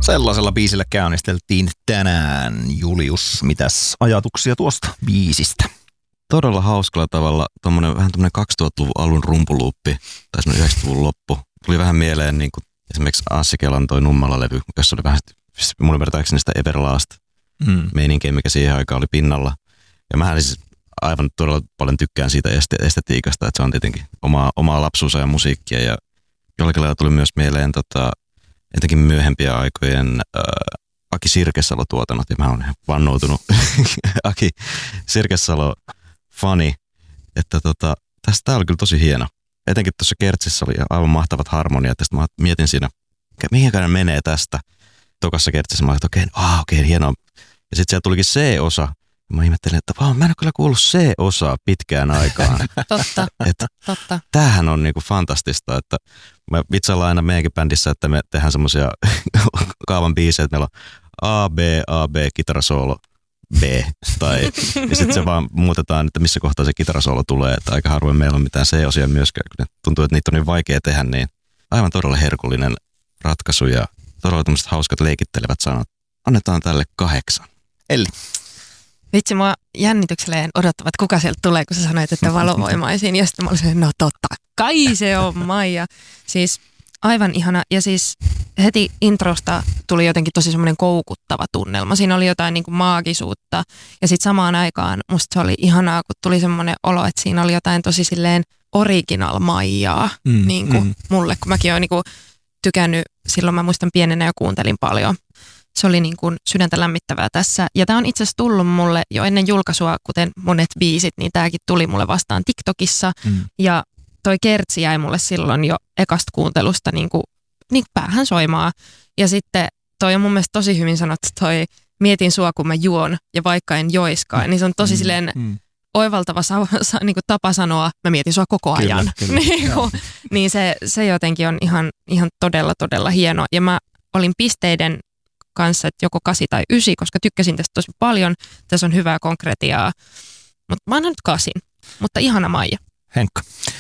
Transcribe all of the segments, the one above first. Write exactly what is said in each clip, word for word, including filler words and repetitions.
Sellaisella biisillä käynnisteltiin tänään. Julius, mitäs ajatuksia tuosta biisistä? Todella hauskalla tavalla, tommonen, vähän tommonen kaksituhattaluvun alun rumpuluuppi, tai semmoinen yhdeksänkymmentäluvun loppu. Tuli vähän mieleen niin kuin esimerkiksi Anssi Kelan toi Nummala-levy, jossa oli vähän mun ymmärtääkseni sitä Everlast-meininkiä, mikä siihen aikaan oli pinnalla. Ja mähän siis aivan todella paljon tykkään siitä estetiikasta, että se on tietenkin omaa, omaa lapsuusajan musiikkia. Ja jollakin lailla tuli myös mieleen tota, etenkin myöhempiä aikojen äh, Aki Sirkesalo-tuotannot, ja mä oon vannoutunut Aki Sirkesalo-fani, että tota, tästä oli kyllä tosi hieno. Etenkin tuossa kertsissä oli aivan mahtavat harmoniat, ja sitten mä mietin siinä, mihinkäinen menee tästä. Tokassa kertsissä mä olin, että okei, okay, ah, okei, okay, hienoa. Ja sitten siellä tulikin C-osa, ja mä ihmettelin, että vaan mä en ole kyllä kuullut C-osaa pitkään aikaan. Totta, että totta. Tämähän on niinku fantastista, että me vitsaillaan aina meidänkin bändissä, että me tehdään semmoisia kaavan biisejä, että meillä on A, B, A, B, kitarasoolo, B. Tai, ja sitten se vaan muutetaan, että missä kohtaa se kitarasoolo tulee. Että aika harvoin meillä on mitään C-osia myöskään, kun tuntuu, että niitä on niin vaikea tehdä, niin aivan todella herkullinen ratkaisu ja todella tämmöiset hauskat leikittelevät sanat. Annetaan tälle kahdeksan. Elli. Vitsi, mua jännitykselleen odottavat, kuka sieltä tulee, kun sä sanoit, että valovoimaisiin. Ja sitten mä olisin, no totta kai se on Maija. Siis aivan ihana. Ja siis heti introsta tuli jotenkin tosi semmoinen koukuttava tunnelma. Siinä oli jotain niin kuin maagisuutta. Ja sitten samaan aikaan musta se oli ihanaa, kun tuli semmoinen olo, että siinä oli jotain tosi silleen original Maijaa mm, niin kuin mm. mulle. Kun mäkin oon niin kuin tykännyt, silloin mä muistan pienenä jo kuuntelin paljon. Se oli niin kuin sydäntä lämmittävää tässä. Ja tää on itse asiassa tullut mulle jo ennen julkaisua, kuten monet biisit, niin tääkin tuli mulle vastaan TikTokissa. Mm. Ja toi kertsi jäi mulle silloin jo ekasta kuuntelusta niin kuin, niin päähän soimaa. Ja sitten toi on mun mielestä tosi hyvin sanottu toi mietin sua, kun mä juon ja vaikka en joiskaan. Niin se on tosi mm. silleen mm. oivaltava sa- sa- niin kuin tapa sanoa, mä mietin sua koko ajan. Kyllä, kyllä. niin, kuin, niin se, se jotenkin on ihan, ihan todella, todella hieno. Ja mä olin pisteiden kanssa, että joko kasi tai ysi, koska tykkäsin tästä tosi paljon. Tässä on hyvää konkretiaa. Mutta mä annan nyt kasin. Mutta ihana Maija. Henkka.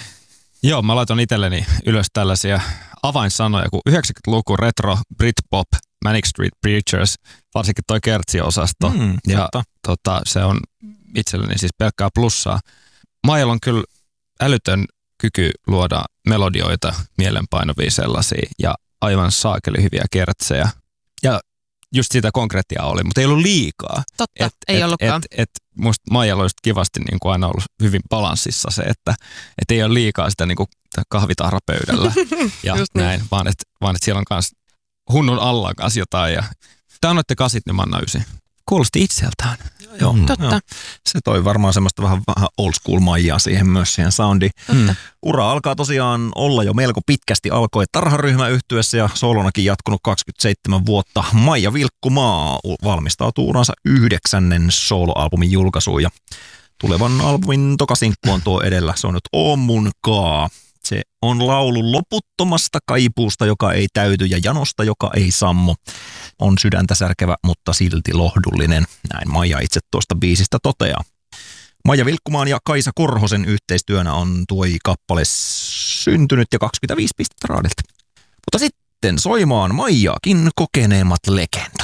Joo, mä laitan itselleni ylös tällaisia avainsanoja kuin yhdeksänkymmentäluku, retro, Britpop, Manic Street Preachers, varsinkin toi kertsiosasto. Mm, ja tota, se on itselleni siis pelkkää plussaa. Maijalla on kyllä älytön kyky luoda melodioita, mielenpainuvia sellaisia ja aivan saakeli hyviä kertsejä. Ja just sitä konkretiaa oli, mutta ei ollut liikaa. Totta, et, ei et, ollutkaan. Et, et, musta Maijalla olisi kivasti niin kuin aina ollut hyvin balanssissa se, että et ei ole liikaa sitä niin kuin kahvitahrapöydällä ja näin, niin. vaan että vaan et siellä on myös hunnun alla kanssa jotain. Ja te annoitte kasit, niin mä annan ysi. Kuulosti itseltään. Joo, mm. Totta. Joo. Se toi varmaan semmoista vähän, vähän old school Maijaa siihen myös siihen soundiin. Mm. Ura alkaa tosiaan olla jo melko pitkästi, alkoi tarharyhmä yhtyessä ja soolonakin jatkunut kaksikymmentäseitsemän vuotta. Maija Vilkkumaa valmistautuu uransa yhdeksännen sooloalbumin julkaisuun ja tulevan albumin tokasinkku on tuo edellä. Se on nyt O mun kaa. Se on laulu loputtomasta kaipuusta, joka ei täyty ja janosta, joka ei sammu. On sydäntä särkevä, mutta silti lohdullinen. Näin Maija itse tuosta biisistä toteaa. Maija Vilkkumaan ja Kaisa Korhosen yhteistyönä on tuo kappale syntynyt ja kaksikymmentäviisi pistettä raadilta. Mutta sitten soimaan Maijaakin kokeneemmat legendat.